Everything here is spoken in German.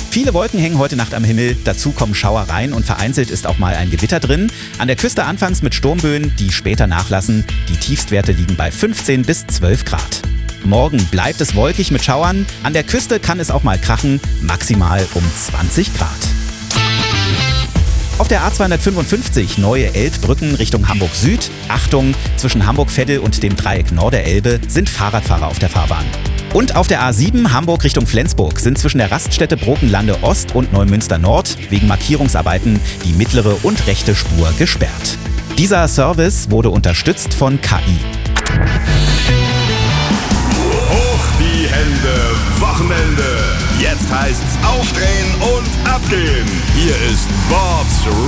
Viele Wolken hängen heute Nacht am Himmel, dazu kommen Schauereien und vereinzelt ist auch mal ein Gewitter drin. An der Küste anfangs mit Sturmböen, die später nachlassen. Die Tiefstwerte liegen bei 15 bis 12 Grad. Morgen bleibt es wolkig mit Schauern. An der Küste kann es auch mal krachen, maximal um 20 Grad. Auf der A255 neue Elbbrücken Richtung Hamburg Süd. Achtung, zwischen Hamburg-Veddel und dem Dreieck Norderelbe sind Fahrradfahrer auf der Fahrbahn. Und auf der A7 Hamburg Richtung Flensburg sind zwischen der Raststätte Brokenlande Ost und Neumünster Nord wegen Markierungsarbeiten die mittlere und rechte Spur gesperrt. Dieser Service wurde unterstützt von KI. Hoch die Hände, Wochenende. Jetzt heißt's aufdrehen und abgehen. Hier ist Bob's